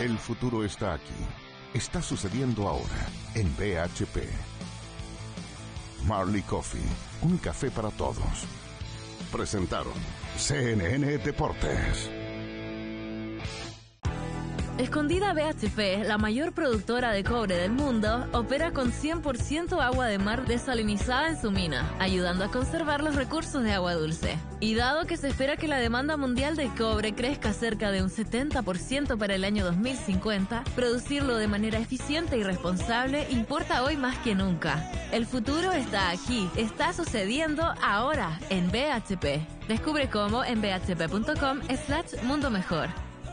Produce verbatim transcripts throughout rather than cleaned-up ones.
El futuro está aquí. Está sucediendo ahora en B H P. Marley Coffee, un café para todos. Presentaron C N N Deportes. Escondida B H P, la mayor productora de cobre del mundo, opera con cien por ciento agua de mar desalinizada en su mina, ayudando a conservar los recursos de agua dulce. Y dado que se espera que la demanda mundial de cobre crezca cerca de un setenta por ciento para el año dos mil cincuenta, producirlo de manera eficiente y responsable importa hoy más que nunca. El futuro está aquí, está sucediendo ahora en B H P. Descubre cómo en bhp.com slash mundo mejor.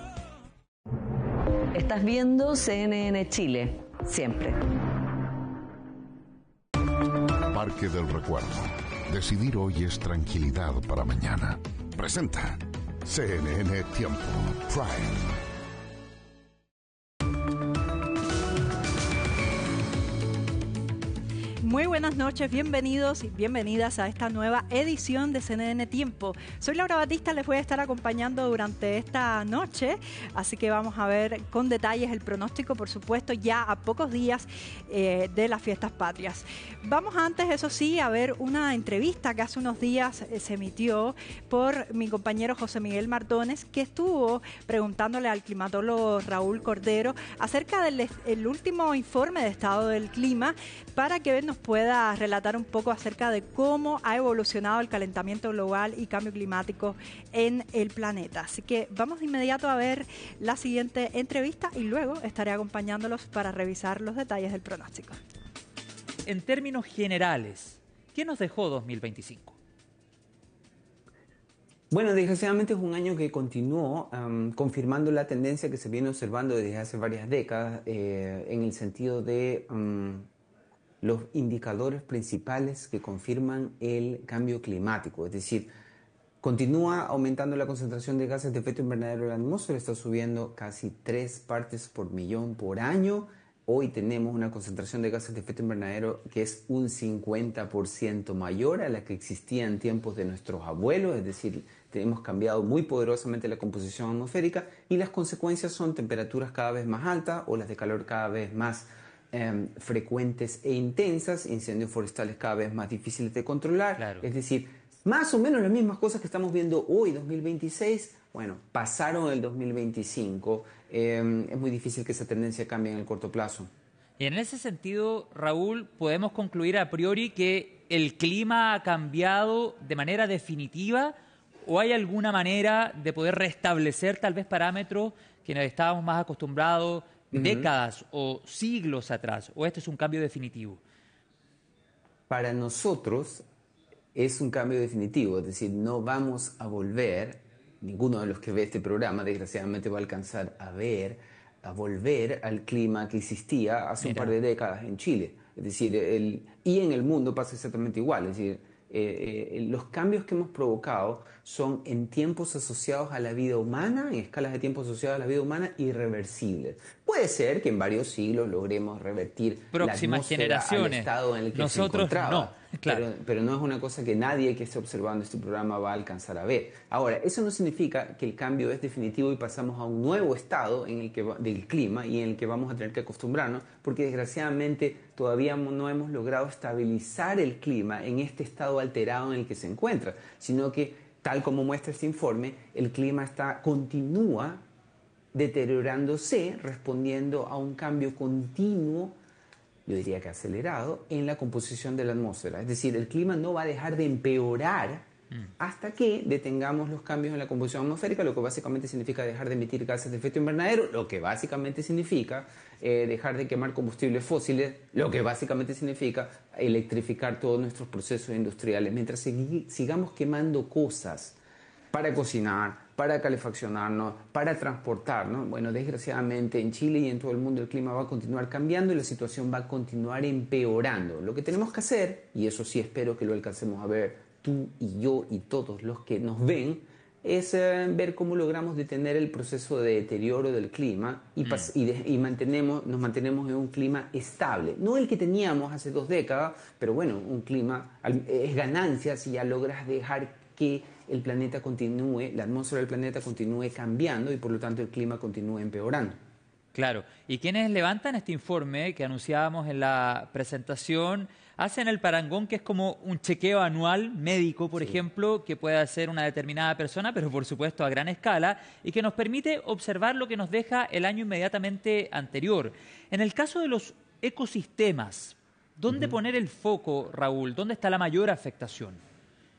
Estás viendo C N N Chile, siempre. Parque del Recuerdo. Decidir hoy es tranquilidad para mañana. Presenta C N N Tiempo Prime. Muy buenas noches, bienvenidos y bienvenidas a esta nueva edición de C N N Tiempo. Soy Laura Batista, les voy a estar acompañando durante esta noche, así que vamos a ver con detalles el pronóstico, por supuesto, ya a pocos días eh, de las fiestas patrias. Vamos antes, eso sí, a ver una entrevista que hace unos días eh, se emitió por mi compañero José Miguel Mardones, que estuvo preguntándole al climatólogo Raúl Cordero acerca del el último informe de estado del clima para que nos pueda relatar un poco acerca de cómo ha evolucionado el calentamiento global y cambio climático en el planeta. Así que vamos de inmediato a ver la siguiente entrevista y luego estaré acompañándolos para revisar los detalles del pronóstico. En términos generales, ¿qué nos dejó dos mil veinticinco? Bueno, desgraciadamente es un año que continuó um, confirmando la tendencia que se viene observando desde hace varias décadas eh, en el sentido de um, los indicadores principales que confirman el cambio climático. Es decir, continúa aumentando la concentración de gases de efecto invernadero en la atmósfera, está subiendo casi tres partes por millón por año. Hoy tenemos una concentración de gases de efecto invernadero que es un cincuenta por ciento mayor a la que existía en tiempos de nuestros abuelos, es decir, hemos cambiado muy poderosamente la composición atmosférica y las consecuencias son temperaturas cada vez más altas, olas de calor cada vez más eh, frecuentes e intensas, incendios forestales cada vez más difíciles de controlar, claro. Es decir, más o menos las mismas cosas que estamos viendo hoy, dos mil veintiséis, bueno, pasaron el dos mil veinticinco, eh, es muy difícil que esa tendencia cambie en el corto plazo. Y en ese sentido, Raúl, podemos concluir a priori que el clima ha cambiado de manera definitiva, ¿o hay alguna manera de poder restablecer tal vez parámetros que nos estábamos más acostumbrados uh-huh. décadas o siglos atrás? ¿O este es un cambio definitivo? Para nosotros es un cambio definitivo, es decir, no vamos a volver, ninguno de los que ve este programa desgraciadamente va a alcanzar a ver, a volver al clima que existía hace Mira. un par de décadas en Chile. Es decir, el, y en el mundo pasa exactamente igual, es decir, Eh, eh, los cambios que hemos provocado son en tiempos asociados a la vida humana, en escalas de tiempo asociadas a la vida humana, irreversibles. Puede ser que en varios siglos logremos revertir próximas la generaciones al estado en el que Nosotros se encontraba. No, claro. pero, pero no es una cosa que nadie que esté observando este programa va a alcanzar a ver. Ahora, eso no significa que el cambio es definitivo y pasamos a un nuevo estado en el que va, del clima y en el que vamos a tener que acostumbrarnos, porque desgraciadamente todavía no hemos logrado estabilizar el clima en este estado alterado en el que se encuentra, sino que, tal como muestra este informe, el clima está, continúa deteriorándose, respondiendo a un cambio continuo, yo diría que acelerado, en la composición de la atmósfera. Es decir, el clima no va a dejar de empeorar hasta que detengamos los cambios en la composición atmosférica, lo que básicamente significa dejar de emitir gases de efecto invernadero, lo que básicamente significa eh, dejar de quemar combustibles fósiles, lo que básicamente significa electrificar todos nuestros procesos industriales. Mientras sig- sigamos quemando cosas para cocinar, para calefaccionarnos, para transportarnos, bueno, desgraciadamente en Chile y en todo el mundo el clima va a continuar cambiando y la situación va a continuar empeorando. Lo que tenemos que hacer, y eso sí espero que lo alcancemos a ver tú y yo y todos los que nos ven, es eh, ver cómo logramos detener el proceso de deterioro del clima y, pas- mm. y, de- y mantenemos, nos mantenemos en un clima estable. No el que teníamos hace dos décadas, pero bueno, un clima es ganancia si ya logras dejar que el planeta continúe, la atmósfera del planeta continúe cambiando y por lo tanto el clima continúe empeorando. Claro, y quienes levantan este informe que anunciábamos en la presentación, hacen el parangón que es como un chequeo anual médico, por sí. ejemplo, que puede hacer una determinada persona, pero por supuesto a gran escala, y que nos permite observar lo que nos deja el año inmediatamente anterior. En el caso de los ecosistemas, ¿dónde uh-huh. poner el foco, Raúl? ¿Dónde está la mayor afectación?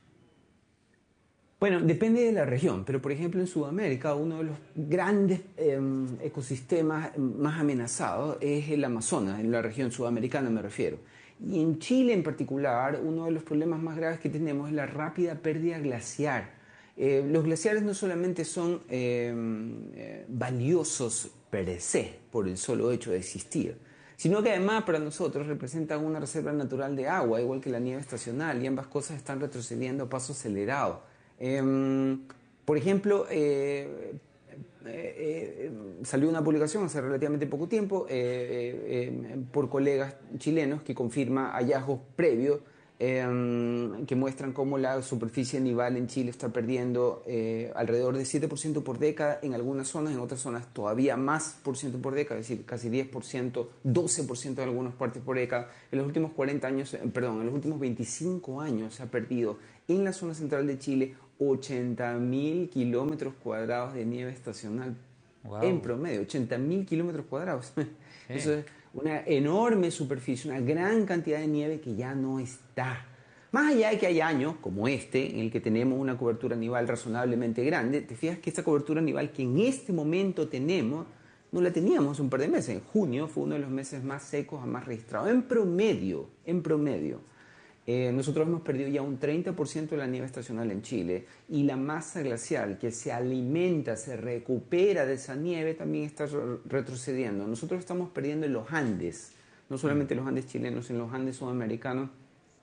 Bueno, depende de la región, pero por ejemplo en Sudamérica uno de los grandes eh, ecosistemas más amenazados es el Amazonas, en la región sudamericana me refiero. Y en Chile en particular, uno de los problemas más graves que tenemos es la rápida pérdida glaciar. Eh, los glaciares no solamente son eh, eh, valiosos per se, por el solo hecho de existir, sino que además para nosotros representan una reserva natural de agua, igual que la nieve estacional, y ambas cosas están retrocediendo a paso acelerado. Eh, por ejemplo, eh, eh, eh, salió una publicación hace relativamente poco tiempo eh, eh, eh, por colegas chilenos que confirma hallazgos previos eh, que muestran cómo la superficie nival en Chile está perdiendo eh, alrededor de siete por ciento por década en algunas zonas, en otras zonas todavía más por ciento por década, es decir, casi diez por ciento, doce por ciento en algunas partes por década. En los últimos cuarenta años, eh, perdón, en los últimos veinticinco años se ha perdido en la zona central de Chile ochenta mil kilómetros cuadrados de nieve estacional. Wow. En promedio, ochenta mil kilómetros cuadrados. Sí. Eso es una enorme superficie, una gran cantidad de nieve que ya no está. Más allá de que hay años, como este, en el que tenemos una cobertura nival razonablemente grande, te fijas que esta cobertura nival que en este momento tenemos, no la teníamos hace un par de meses. En junio fue uno de los meses más secos, más registrados. En promedio, en promedio. Eh, nosotros hemos perdido ya un treinta por ciento de la nieve estacional en Chile y la masa glacial que se alimenta, se recupera de esa nieve también está re retrocediendo. Nosotros estamos perdiendo en los Andes, no solamente en los Andes chilenos, en los Andes sudamericanos,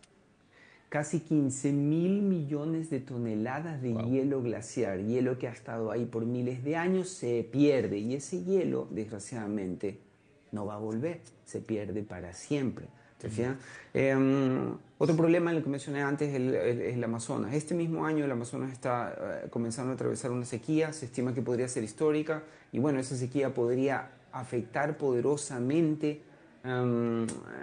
casi quince mil millones de toneladas de wow. hielo glaciar, hielo que ha estado ahí por miles de años, se pierde y ese hielo, desgraciadamente, no va a volver, se pierde para siempre. Eh, um, otro problema, en lo que mencioné antes, es el, el, el Amazonas. Este mismo año el Amazonas está uh, comenzando a atravesar una sequía, se estima que podría ser histórica, y bueno, esa sequía podría afectar poderosamente um,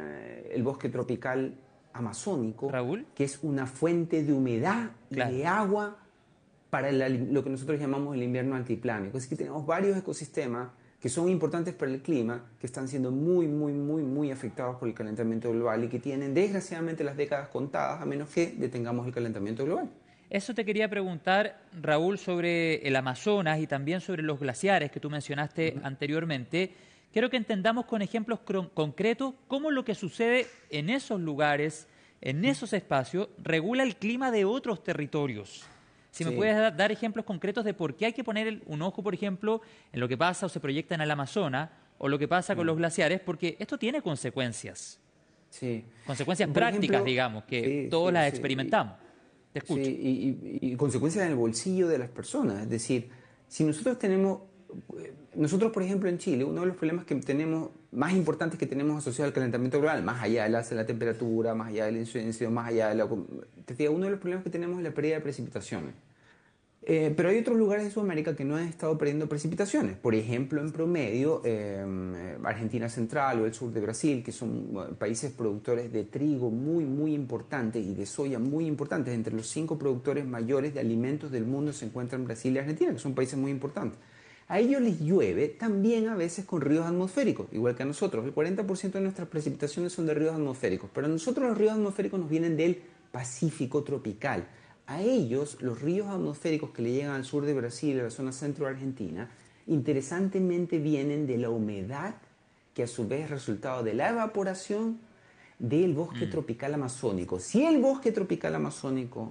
el bosque tropical amazónico, Raúl, que es una fuente de humedad claro. y de agua para la, lo que nosotros llamamos el invierno altiplánico. Así que tenemos varios ecosistemas que son importantes para el clima, que están siendo muy, muy, muy, muy afectados por el calentamiento global y que tienen, desgraciadamente, las décadas contadas, a menos que detengamos el calentamiento global. Eso te quería preguntar, Raúl, sobre el Amazonas y también sobre los glaciares que tú mencionaste uh-huh. anteriormente. Quiero que entendamos con ejemplos concretos cómo lo que sucede en esos lugares, en esos espacios, regula el clima de otros territorios. Si sí. me puedes dar, dar ejemplos concretos de por qué hay que poner el, un ojo, por ejemplo, en lo que pasa o se proyecta en el Amazonas o lo que pasa con mm. los glaciares, porque esto tiene consecuencias. Sí. Consecuencias por prácticas, ejemplo, digamos, que sí, todos sí, las sí. experimentamos. Te escucho. Sí, y, y, y consecuencias en el bolsillo de las personas. Es decir, si nosotros tenemos... Nosotros, por ejemplo, en Chile, uno de los problemas que tenemos, más importantes que tenemos asociados al calentamiento global, más allá de la, de la temperatura, más allá del incienso, más allá de la... Te digo, uno de los problemas que tenemos es la pérdida de precipitaciones. Eh, pero hay otros lugares de Sudamérica que no han estado perdiendo precipitaciones. Por ejemplo, en promedio, eh, Argentina Central o el sur de Brasil, que son bueno, países productores de trigo muy, muy importantes y de soya muy importantes. Entre los cinco productores mayores de alimentos del mundo se encuentran Brasil y Argentina, que son países muy importantes. A ellos les llueve también a veces con ríos atmosféricos, igual que a nosotros. El cuarenta por ciento de nuestras precipitaciones son de ríos atmosféricos, pero a nosotros los ríos atmosféricos nos vienen del Pacífico tropical. A ellos, los ríos atmosféricos que le llegan al sur de Brasil, a la zona centro de Argentina, interesantemente vienen de la humedad, que a su vez es resultado de la evaporación del bosque mm. tropical amazónico. Si el bosque tropical amazónico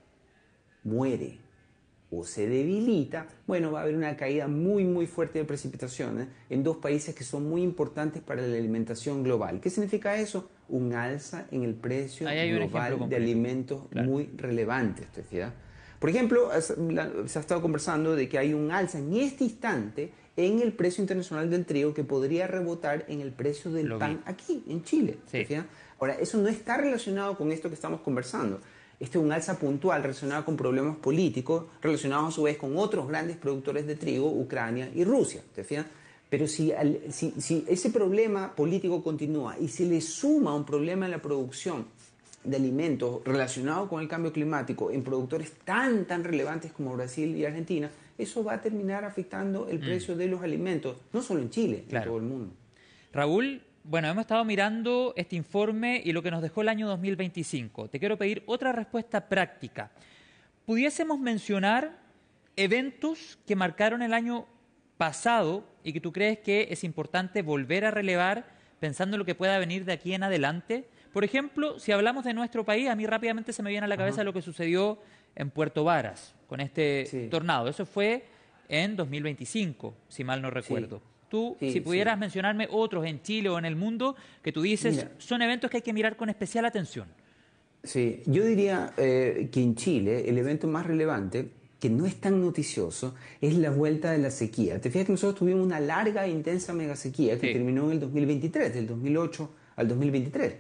muere o se debilita, bueno, va a haber una caída muy, muy fuerte de precipitaciones en dos países que son muy importantes para la alimentación global. ¿Qué significa eso? Un alza en el precio global de alimentos claro. muy relevante. ¿Sí? Por ejemplo, se ha estado conversando de que hay un alza en este instante en el precio internacional del trigo que podría rebotar en el precio del Lo pan vi. aquí, en Chile. Sí. ¿Sí? Ahora, eso no está relacionado con esto que estamos conversando. Este es un alza puntual relacionada con problemas políticos, relacionados a su vez con otros grandes productores de trigo, Ucrania y Rusia. ¿Te fijas? Pero si, al, si, si ese problema político continúa y se le suma un problema en la producción de alimentos relacionado con el cambio climático en productores tan, tan relevantes como Brasil y Argentina, eso va a terminar afectando el precio mm. de los alimentos, no solo en Chile, claro. en todo el mundo. Raúl, bueno, hemos estado mirando este informe y lo que nos dejó el año dos mil veinticinco. Te quiero pedir otra respuesta práctica. ¿Pudiésemos mencionar eventos que marcaron el año pasado y que tú crees que es importante volver a relevar pensando en lo que pueda venir de aquí en adelante? Por ejemplo, si hablamos de nuestro país, a mí rápidamente se me viene a la cabeza Ajá. lo que sucedió en Puerto Varas con este sí. tornado. Eso fue en dos mil veinticinco, si mal no recuerdo. Sí. Tú, sí, si pudieras sí. mencionarme otros en Chile o en el mundo que tú dices Mira. son eventos que hay que mirar con especial atención. Sí, yo diría eh, que en Chile el evento más relevante, que no es tan noticioso, es la vuelta de la sequía. Te fijas que nosotros tuvimos una larga e intensa megasequía que sí. terminó en el dos mil veintitrés, del dos mil ocho al dos mil veintitrés.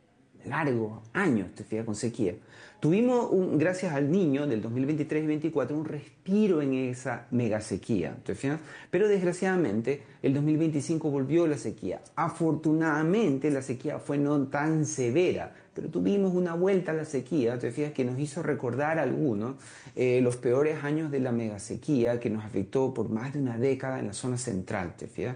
Largos años, te fijas, con sequía. Tuvimos, un, gracias al Niño del dos mil veintitrés y veinticuatro, un respiro en esa megasequía, ¿te fijas? Pero desgraciadamente el dos mil veinticinco volvió la sequía. Afortunadamente la sequía fue no tan severa, pero tuvimos una vuelta a la sequía, te fijas, que nos hizo recordar a algunos eh, los peores años de la megasequía que nos afectó por más de una década en la zona central, te fijas.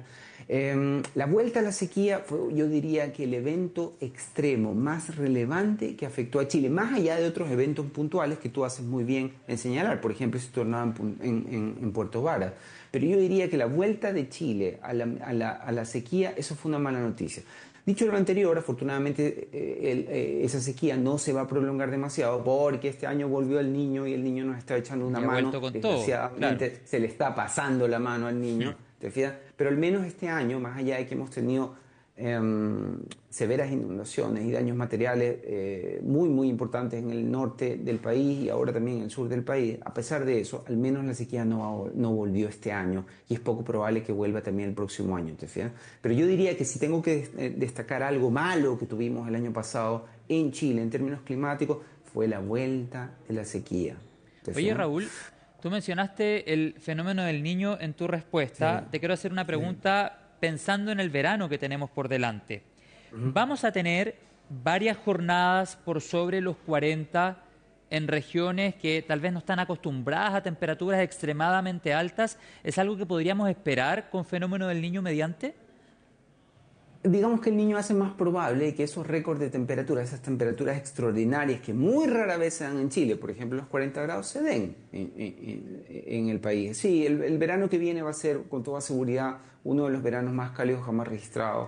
Eh, la vuelta a la sequía fue, yo diría, que el evento extremo más relevante que afectó a Chile, más allá de otros eventos puntuales que tú haces muy bien en señalar, por ejemplo, ese tornado en, en, en Puerto Varas. Pero yo diría que la vuelta de Chile a la, a la, a la sequía, eso fue una mala noticia. Dicho lo anterior, afortunadamente eh, el, eh, esa sequía no se va a prolongar demasiado porque este año volvió el Niño y el Niño nos está echando una mano. Desgraciadamente claro. se le está pasando la mano al Niño. Sí. ¿Te fijas? Pero al menos este año, más allá de que hemos tenido eh, severas inundaciones y daños materiales eh, muy, muy importantes en el norte del país y ahora también en el sur del país, a pesar de eso, al menos la sequía no, no volvió este año y es poco probable que vuelva también el próximo año. ¿Te fijas? Pero yo diría que si tengo que destacar algo malo que tuvimos el año pasado en Chile en términos climáticos, fue la vuelta de la sequía. Oye, Raúl, tú mencionaste el fenómeno del Niño en tu respuesta. Sí. Te quiero hacer una pregunta sí. pensando en el verano que tenemos por delante. Uh-huh. Vamos a tener varias jornadas por sobre los cuarenta en regiones que tal vez no están acostumbradas a temperaturas extremadamente altas. ¿Es algo que podríamos esperar con fenómeno del Niño mediante? Digamos que el Niño hace más probable que esos récords de temperatura, esas temperaturas extraordinarias que muy rara vez se dan en Chile, por ejemplo los cuarenta grados, se den en, en, en el país. Sí, el, el verano que viene va a ser con toda seguridad uno de los veranos más cálidos jamás registrados.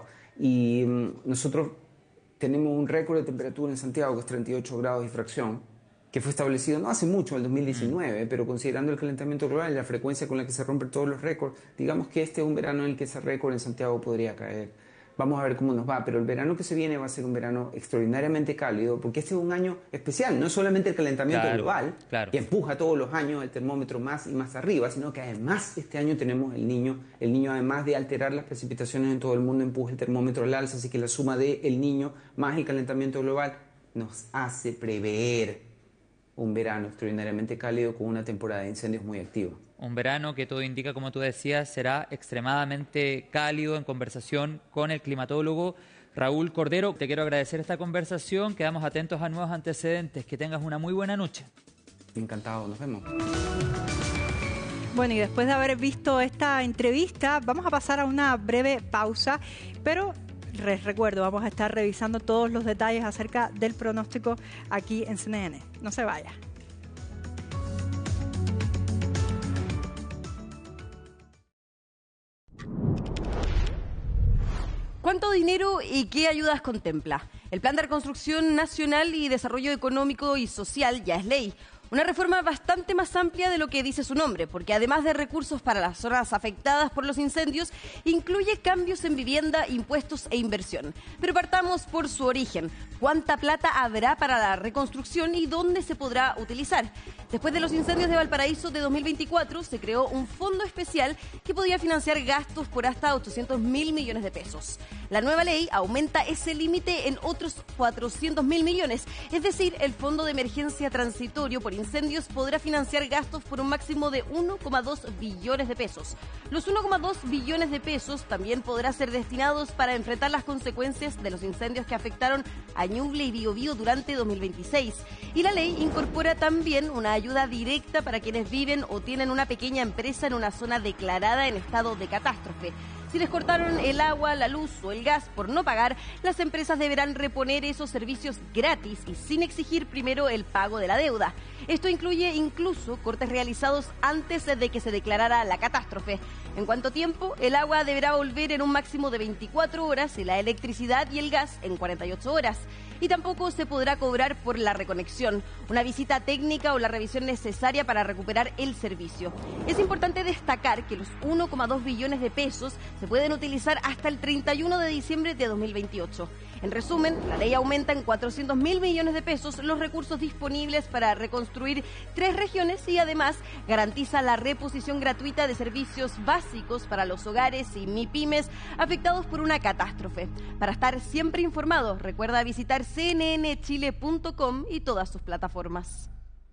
Y um, nosotros tenemos un récord de temperatura en Santiago que es treinta y ocho grados y fracción, que fue establecido no hace mucho, en el dos mil diecinueve, mm. pero considerando el calentamiento global y la frecuencia con la que se rompen todos los récords, digamos que este es un verano en el que ese récord en Santiago podría caer. Vamos a ver cómo nos va, pero el verano que se viene va a ser un verano extraordinariamente cálido, porque este es un año especial, no solamente el calentamiento claro, global, claro. que empuja todos los años el termómetro más y más arriba, sino que además este año tenemos el Niño, el Niño además de alterar las precipitaciones en todo el mundo, empuja el termómetro al alza, así que la suma de el Niño más el calentamiento global nos hace prever un verano extraordinariamente cálido con una temporada de incendios muy activa. Un verano que todo indica, como tú decías, será extremadamente cálido. En conversación con el climatólogo Raúl Cordero. Te quiero agradecer esta conversación. Quedamos atentos a nuevos antecedentes. Que tengas una muy buena noche. Encantado, nos vemos. Bueno, y después de haber visto esta entrevista, vamos a pasar a una breve pausa, pero les recuerdo, vamos a estar revisando todos los detalles acerca del pronóstico aquí en C N N. No se vaya. ¿Cuánto dinero y qué ayudas contempla? El Plan de Reconstrucción Nacional y Desarrollo Económico y Social ya es ley. Una reforma bastante más amplia de lo que dice su nombre, porque además de recursos para las zonas afectadas por los incendios, incluye cambios en vivienda, impuestos e inversión. Pero partamos por su origen. ¿Cuánta plata habrá para la reconstrucción y dónde se podrá utilizar? Después de los incendios de Valparaíso de dos mil veinticuatro, se creó un fondo especial que podía financiar gastos por hasta ochocientos mil millones de pesos. La nueva ley aumenta ese límite en otros cuatrocientos mil millones, es decir, el Fondo de Emergencia Transitorio por incendios podrá financiar gastos por un máximo de uno coma dos billones de pesos. Los uno coma dos billones de pesos también podrán ser destinados para enfrentar las consecuencias de los incendios que afectaron a Ñuble y Biobío durante dos mil veintiséis. Y la ley incorpora también una ayuda directa para quienes viven o tienen una pequeña empresa en una zona declarada en estado de catástrofe. Si les cortaron el agua, la luz o el gas por no pagar, las empresas deberán reponer esos servicios gratis y sin exigir primero el pago de la deuda. Esto incluye incluso cortes realizados antes de que se declarara la catástrofe. En cuanto tiempo, el agua deberá volver en un máximo de veinticuatro horas y la electricidad y el gas en cuarenta y ocho horas. Y tampoco se podrá cobrar por la reconexión, una visita técnica o la revisión necesaria para recuperar el servicio. Es importante destacar que los uno coma dos billones de pesos se pueden utilizar hasta el treinta y uno de diciembre de dos mil veintiocho. En resumen, la ley aumenta en cuatrocientos mil millones de pesos los recursos disponibles para reconstruir tres regiones y además garantiza la reposición gratuita de servicios básicos para los hogares y MIPYMES afectados por una catástrofe. Para estar siempre informado, recuerda visitar c n n chile punto com y todas sus plataformas.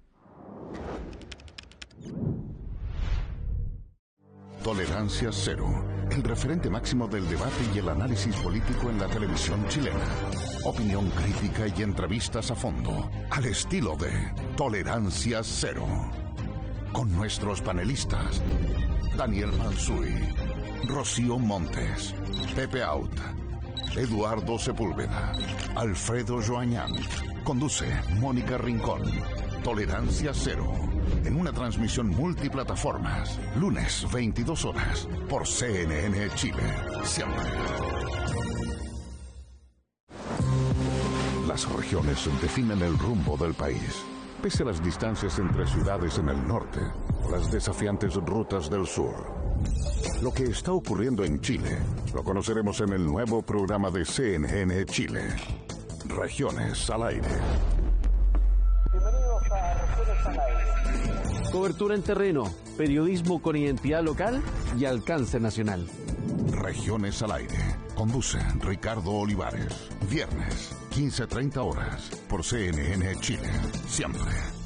Tolerancia Cero, el referente máximo del debate y el análisis político en la televisión chilena. Opinión crítica y entrevistas a fondo, al estilo de Tolerancia Cero. Con nuestros panelistas, Daniel Mansuy, Rocío Montes, Pepe Out, Eduardo Sepúlveda, Alfredo Joañán. Conduce Mónica Rincón. Tolerancia Cero, en una transmisión multiplataformas, lunes veintidós horas, por C N N Chile, siempre. Las regiones definen el rumbo del país, pese a las distancias entre ciudades en el norte o las desafiantes rutas del sur. Lo que está ocurriendo en Chile lo conoceremos en el nuevo programa de C N N Chile, Regiones al Aire. Bienvenidos a Regiones al Aire. Cobertura en terreno, periodismo con identidad local y alcance nacional. Regiones al Aire. Conduce Ricardo Olivares. Viernes, quince treinta horas, por C N N Chile, siempre.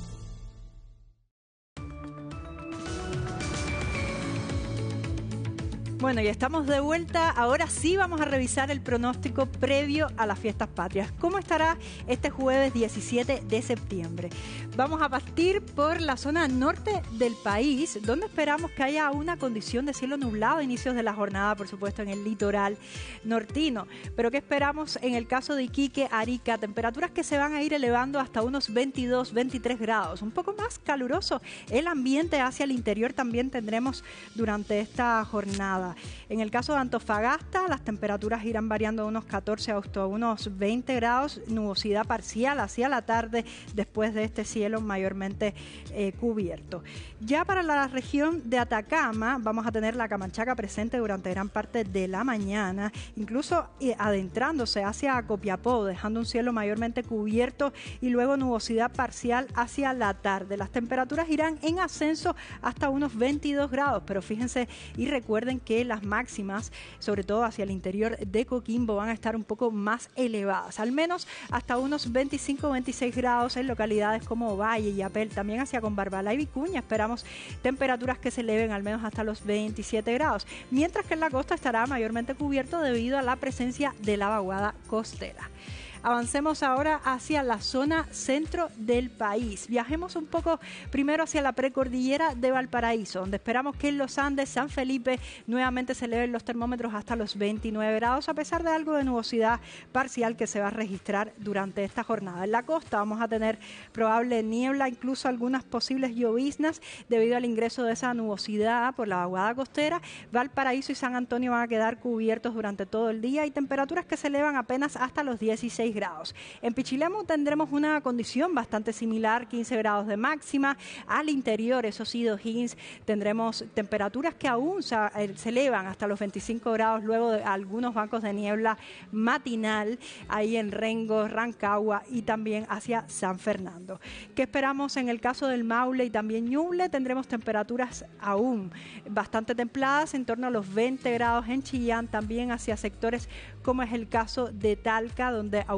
Bueno, y estamos de vuelta. Ahora sí vamos a revisar el pronóstico previo a las fiestas patrias. ¿Cómo estará este jueves diecisiete de septiembre? Vamos a partir por la zona norte del país, donde esperamos que haya una condición de cielo nublado a inicios de la jornada, por supuesto, en el litoral nortino. Pero ¿qué esperamos en el caso de Iquique, Arica? Temperaturas que se van a ir elevando hasta unos veintidós, veintitrés grados. Un poco más caluroso el ambiente hacia el interior también tendremos durante esta jornada. En el caso de Antofagasta, las temperaturas irán variando de unos catorce hasta unos veinte grados, nubosidad parcial hacia la tarde después de este cielo mayormente eh, cubierto. Ya para la región de Atacama vamos a tener la Camanchaca presente durante gran parte de la mañana, incluso eh, adentrándose hacia Copiapó, dejando un cielo mayormente cubierto y luego nubosidad parcial hacia la tarde. Las temperaturas irán en ascenso hasta unos veintidós grados, pero fíjense y recuerden que las máximas, sobre todo hacia el interior de Coquimbo, van a estar un poco más elevadas, al menos hasta unos veinticinco, veintiséis grados en localidades como Valle y Apel, también hacia Conbarbalá y Vicuña esperamos temperaturas que se eleven al menos hasta los veintisiete grados, mientras que en la costa estará mayormente cubierto debido a la presencia de la vaguada costera. Avancemos ahora hacia la zona centro del país. Viajemos un poco primero hacia la precordillera de Valparaíso, donde esperamos que en los Andes, San Felipe, nuevamente se eleven los termómetros hasta los veintinueve grados, a pesar de algo de nubosidad parcial que se va a registrar durante esta jornada. En la costa vamos a tener probable niebla, incluso algunas posibles lloviznas debido al ingreso de esa nubosidad por la vaguada costera. Valparaíso y San Antonio van a quedar cubiertos durante todo el día y temperaturas que se elevan apenas hasta los dieciséis grados. En Pichilemu tendremos una condición bastante similar, quince grados de máxima. Al interior, eso sí, de O'Higgins, tendremos temperaturas que aún se, se elevan hasta los veinticinco grados luego de algunos bancos de niebla matinal ahí en Rengo, Rancagua y también hacia San Fernando. ¿Qué esperamos en el caso del Maule y también Ñuble? Tendremos temperaturas aún bastante templadas, en torno a los veinte grados en Chillán, también hacia sectores como es el caso de Talca, donde aumenta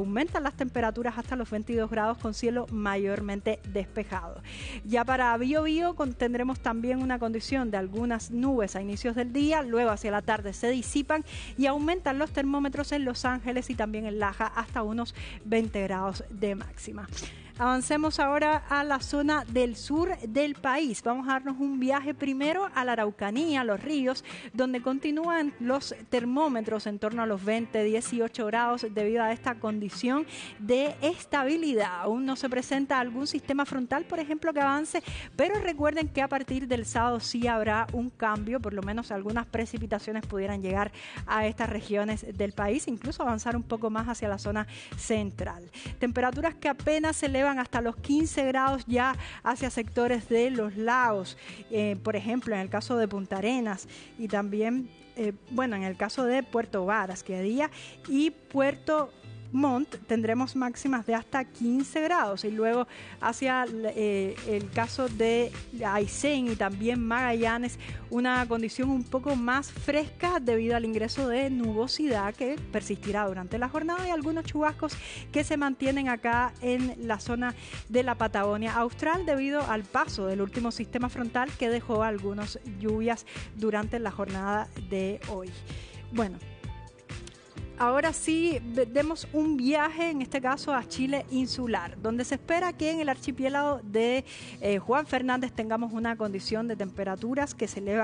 aumentan las temperaturas hasta los veintidós grados con cielo mayormente despejado. Ya para Biobío tendremos también una condición de algunas nubes a inicios del día, luego hacia la tarde se disipan y aumentan los termómetros en Los Ángeles y también en Laja hasta unos veinte grados de máxima. Avancemos ahora a la zona del sur del país. Vamos a darnos un viaje primero a la Araucanía, a los ríos, donde continúan los termómetros en torno a los veinte, dieciocho grados debido a esta condición de estabilidad. Aún no se presenta algún sistema frontal, por ejemplo, que avance, pero recuerden que a partir del sábado sí habrá un cambio, por lo menos algunas precipitaciones pudieran llegar a estas regiones del país, incluso avanzar un poco más hacia la zona central. Temperaturas que apenas se elevan hasta los quince grados ya hacia sectores de los lagos, eh, por ejemplo en el caso de Punta Arenas y también, eh, bueno, en el caso de Puerto Varas, que día, y Puerto Montt tendremos máximas de hasta quince grados y luego hacia eh, el caso de Aysén y también Magallanes una condición un poco más fresca debido al ingreso de nubosidad que persistirá durante la jornada y algunos chubascos que se mantienen acá en la zona de la Patagonia Austral debido al paso del último sistema frontal que dejó algunas lluvias durante la jornada de hoy. Bueno, ahora sí, demos un viaje, en este caso a Chile insular, donde se espera que en el archipiélago de eh, Juan Fernández tengamos una condición de temperaturas que se elevan